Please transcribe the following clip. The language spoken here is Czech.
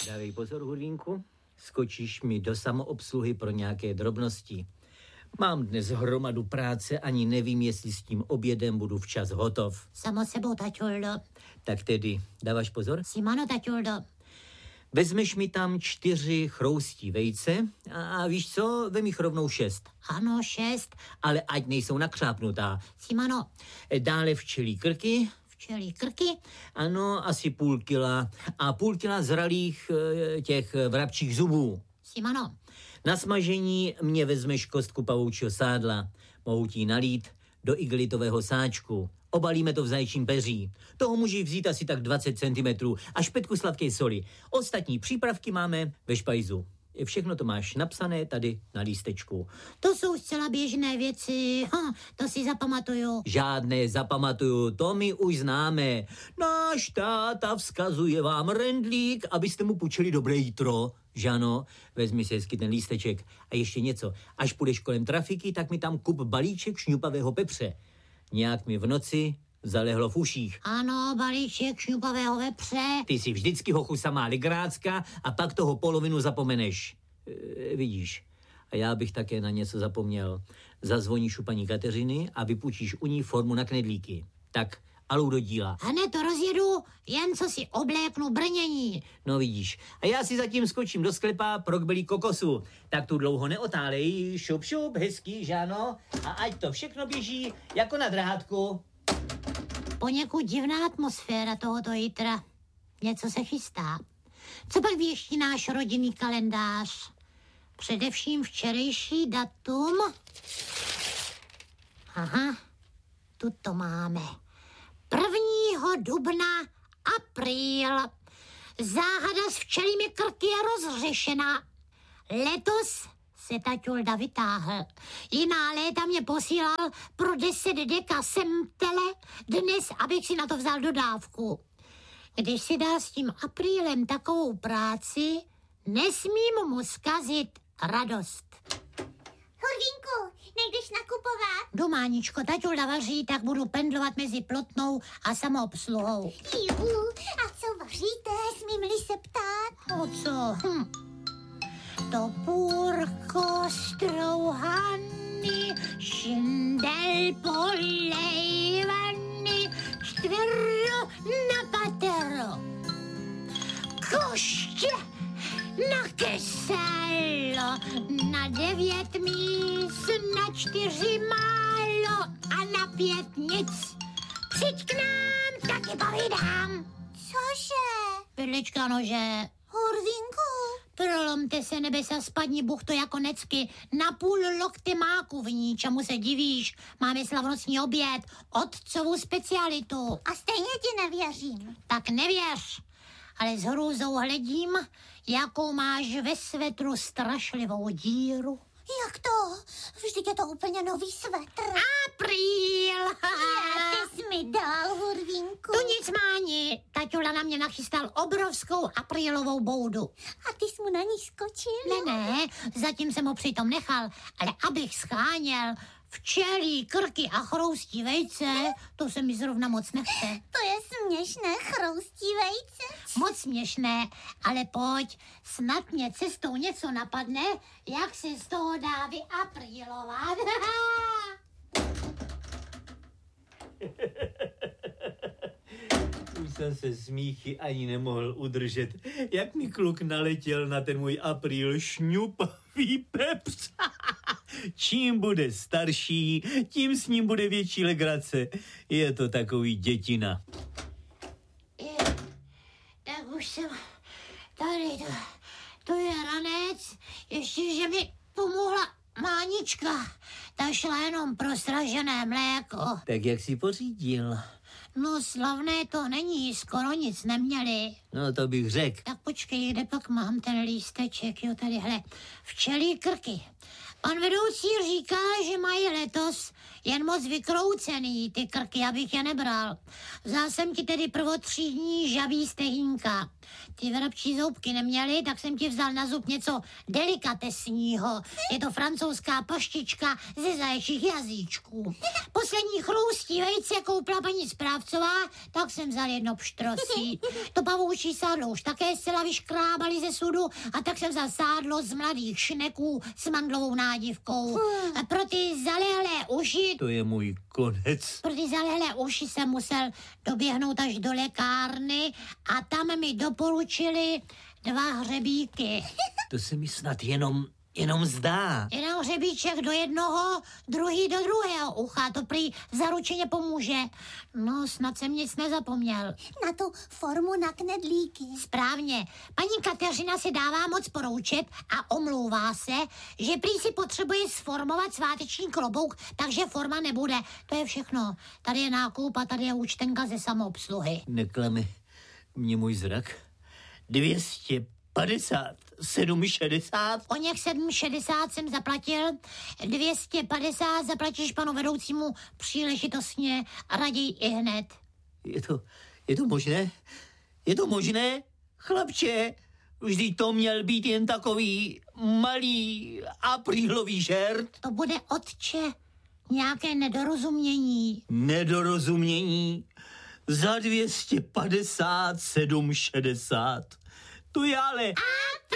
Dávej pozor, Hurvínku, skočíš mi do samoobsluhy pro nějaké drobnosti. Mám dnes hromadu práce, ani nevím, jestli s tím obědem budu včas hotov. Samo sebou, taťuldo. Tak tedy, dáváš pozor? Simano, taťuldo. Vezmeš mi tam 4 chroustí vejce a víš co, vem jich rovnou 6. Ano, 6. Ale ať nejsou nakřápnutá. Simano. Dále včelí krky. Včelí krky? Ano, asi půl kila. A půl kila zralých těch vrabčích zubů. Simano. Na smažení mě vezmeš kostku pavoučího sádla. Mohu ti nalít do igelitového sáčku. Obalíme to v zajčím peří. Toho můžeš vzít asi tak 20 cm a špetku sladké soli. Ostatní přípravky máme ve špajzu. Všechno to máš napsané tady na lístečku. To jsou zcela běžné věci. To si zapamatuju. Žádné zapamatuju, to my už známe. Náš táta vzkazuje vám rendlík, abyste mu půjčili dobré jítro. Žano, vezmi si hezky ten lísteček. A ještě něco. Až půjdeš kolem trafiky, tak mi tam kup balíček šňupavého pepře. Nějak mi v noci zalehlo v uších. Ano, balíček šňupavého vepře. Ty si vždycky hochu samá ligrácka a pak toho polovinu zapomeneš. Vidíš, a já bych také na něco zapomněl. Zazvoníš u paní Kateřiny a vypůjčíš u ní formu na knedlíky. Tak, alou do díla. Hned to rozjedu, jen co si obléknu brnění. No vidíš, a já si zatím skočím do sklepa pro kbelí kokosu. Tak tu dlouho neotálej, šup, šup, hezký, žáno, a ať to všechno běží jako na drátku. Poněkud divná atmosféra tohoto jítra. Něco se chystá. Co pak věští náš rodinný kalendář? Především včerejší datum. Aha, tu to máme. 1. dubna, apríl. Záhada s včelými krky je rozřešena. Letos se taťulda vytáhl. Jiná léta mě posílal pro 10 deka semtele, dnes, abych si na to vzal dodávku. Když si dá s tím aprílem takovou práci, nesmím mu zkazit radost. Hurvínku, nejdeš nakupovat? Dománičko, taťulda vaří, tak budu pendlovat mezi Plotnou a samoobsluhou. Juhu, a co vaříte, smím-li se ptát? O co? Topůrko, strouhany, šindel polejvany, čtvero na patero, koště na kyselo, na 9 míst, na 4 málo a na 5 nic. Přijď k nám, taky povídám. Cože? Pidlička nože. Hurvínku. Prolomte se nebesa, spadni buchto jako necky. Na půl lokty máku v ní, čemu se divíš. Máme slavnostní oběd, otcovu specialitu. A stejně ti nevěřím. Tak nevěř, ale s hrůzou hledím, jakou máš ve svetru strašlivou díru. Jak to? Vždyť je to úplně nový svetr. Apríl! Ty jsi mi dal, Hurvínku. Tu nic máni. Taťula na mě nachystal obrovskou aprílovou boudu. A ty jsi mu na ní skočil? Ne, zatím jsem ho přitom nechal, ale abych scháněl včelí krky a chroustí vejce, to se mi zrovna moc nechce. To je směšné, chroustí vejce. Moc směšné, ale pojď, snad mě cestou něco napadne, jak se z toho dá vyaprílovat. Už jsem se smíchy ani nemohl udržet, jak mi kluk naletěl na ten můj apríl šňupavý pepř. Čím bude starší, tím s ním bude větší legrace. Je to takový dětina. Tak už jsem tady, to je ranec, ještě, že mi pomohla Mánička. Ta šla jenom pro sražené mléko. Tak jak si pořídil? No slavné to není, skoro nic neměli. No to bych řekl. Tak počkej, kde pak mám ten lísteček, jo tady, hele, včelí krky. Pan vedoucí říká, že mají letos jen moc vykroucený ty krky, abych je nebral. Vzal jsem ti tedy prvotřídní žabí stehínka. ty vrabčí zoubky neměly, tak jsem ti vzal na zub něco delikatesního. Je to francouzská paštička ze zaječích jazyčků. Poslední chrůstí vejce koupila paní správcová, tak jsem vzal jedno pštrosí. To pavoučí sádlo už také zcela vyškrábali ze sudu a tak jsem vzal sádlo z mladých šneků s mandlovou nádivkou. A pro ty zalehlé uši... To je můj konec. Pro ty zalehlé uši jsem musel doběhnout až do lékárny a tam mi doporučili 2 hřebíky. To se mi snad jenom zdá. Jeden hřebíček do jednoho, druhý do druhého ucha. To prý zaručeně pomůže. No, snad jsem nic nezapomněl. Na tu formu na knedlíky. Správně. Paní Kateřina si dává moc poroučet a omlouvá se, že prý si potřebuje sformovat sváteční klobouk, takže forma nebude. To je všechno. Tady je nákup a tady je účtenka ze samoobsluhy. Neklame mě můj zrak. 257,60. O něch 7,60 jsem zaplatil, 250 zaplatíš panu vedoucímu příležitostně a raději i hned. Je to možné? Je to možné? Chlapče, vždyť to měl být jen takový malý aprílový žert. To bude, otče, nějaké nedorozumění. Nedorozumění? Za 257,60. To je ale...